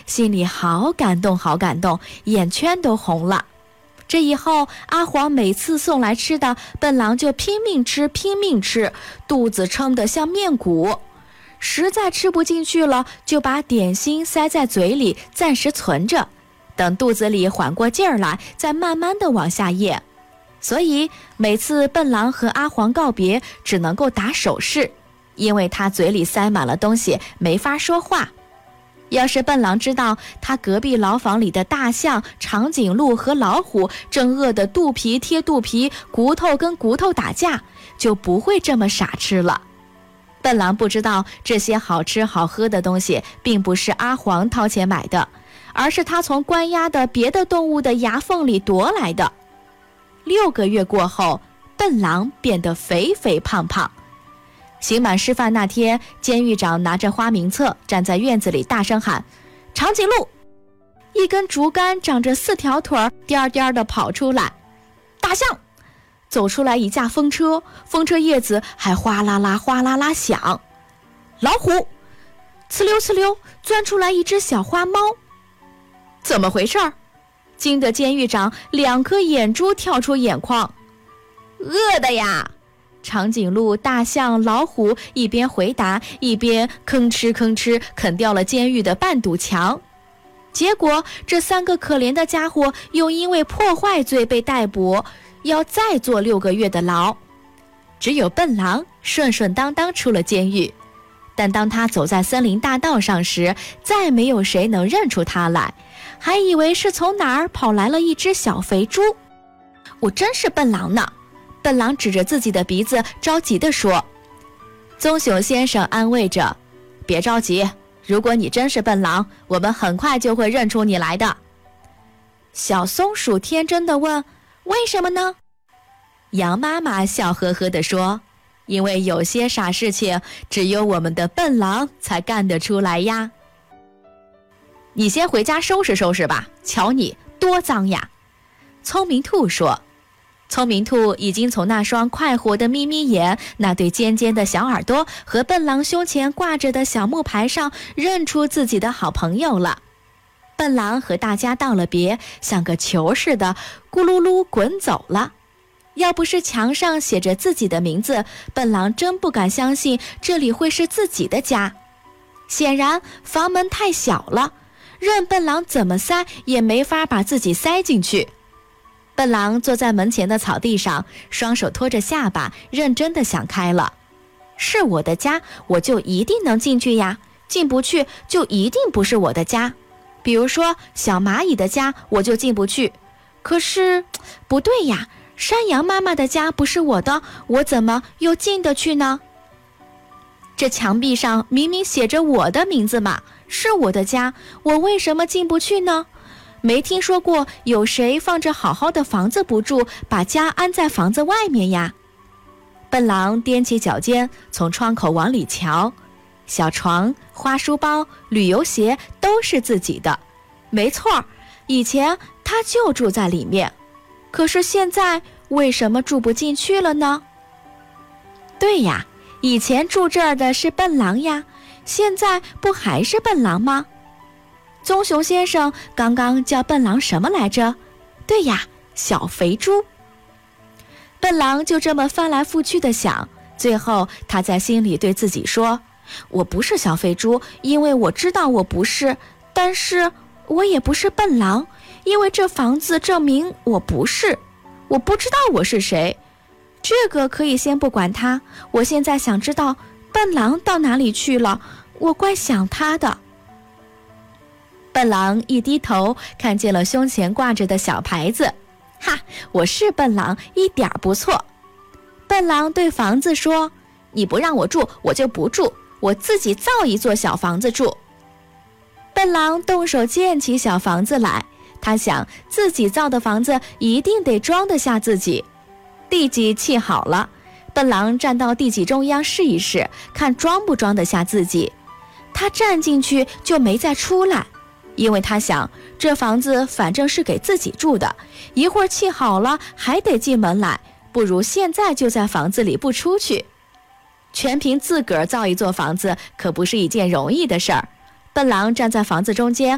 心里好感动好感动，眼圈都红了。这以后阿黄每次送来吃的，笨狼就拼命吃，肚子撑得像面鼓。实在吃不进去了，就把点心塞在嘴里暂时存着，等肚子里缓过劲儿来再慢慢的往下咽。所以每次笨狼和阿黄告别只能够打手势，因为他嘴里塞满了东西，没法说话。要是笨狼知道他隔壁牢房里的大象、长颈鹿和老虎正饿得肚皮贴肚皮，骨头跟骨头打架，就不会这么傻吃了。笨狼不知道这些好吃好喝的东西并不是阿黄掏钱买的，而是他从关押的别的动物的牙缝里夺来的。6个月过后，笨狼变得肥肥胖胖。刑满释放那天，监狱长拿着花名册站在院子里大声喊：长颈鹿！一根竹竿长着4条腿，颠颠地跑出来。大象！走出来一架风车，风车叶子还哗啦啦哗啦啦响。老虎！呲溜呲溜钻出来一只小花猫。怎么回事？惊得监狱长2颗眼珠跳出眼眶。饿的呀！长颈鹿、大象、老虎一边回答，一边吭哧吭哧啃掉了监狱的半堵墙。结果这3个可怜的家伙又因为破坏罪被逮捕，要再坐6个月的牢。只有笨狼顺顺当当出了监狱，但当他走在森林大道上时，再没有谁能认出他来，还以为是从哪儿跑来了一只小肥猪。我真是笨狼呢！笨狼指着自己的鼻子着急地说。棕熊先生安慰着：别着急，如果你真是笨狼，我们很快就会认出你来的。小松鼠天真地问：为什么呢？羊妈妈笑呵呵地说：因为有些傻事情只有我们的笨狼才干得出来呀。你先回家收拾收拾吧，瞧你多脏呀。聪明兔说。聪明兔已经从那双快活的眯眯眼、那对尖尖的小耳朵和笨狼胸前挂着的小木牌上认出自己的好朋友了。笨狼和大家道了别，像个球似的咕噜噜滚走了。要不是墙上写着自己的名字，笨狼真不敢相信这里会是自己的家。显然房门太小了，任笨狼怎么塞也没法把自己塞进去。笨狼坐在门前的草地上，双手托着下巴，认真地想开了。是我的家，我就一定能进去呀，进不去就一定不是我的家。比如说小蚂蚁的家我就进不去，可是不对呀，山羊妈妈的家不是我的，我怎么又进得去呢？这墙壁上明明写着我的名字嘛，是我的家，我为什么进不去呢？没听说过有谁放着好好的房子不住，把家安在房子外面呀。笨狼踮起脚尖，从窗口往里瞧，小床、花书包、旅游鞋都是自己的。没错，以前他就住在里面，可是现在为什么住不进去了呢？对呀，以前住这儿的是笨狼呀，现在不还是笨狼吗？棕熊先生刚刚叫笨狼什么来着？对呀，小肥猪。笨狼就这么翻来覆去地想，最后他在心里对自己说：我不是小肥猪，因为我知道我不是，但是我也不是笨狼，因为这房子证明我不是。我不知道我是谁，这个可以先不管它，我现在想知道笨狼到哪里去了，我怪想他的。笨狼一低头，看见了胸前挂着的小牌子，哈，我是笨狼，一点不错。笨狼对房子说：你不让我住，我就不住，我自己造一座小房子住。笨狼动手建起小房子来，他想自己造的房子一定得装得下自己。地基砌好了，笨狼站到地基中央试一试，看装不装得下自己。他站进去就没再出来，因为他想这房子反正是给自己住的，一会儿砌好了还得进门来，不如现在就在房子里不出去。全凭自个儿造一座房子可不是一件容易的事儿。笨狼站在房子中间，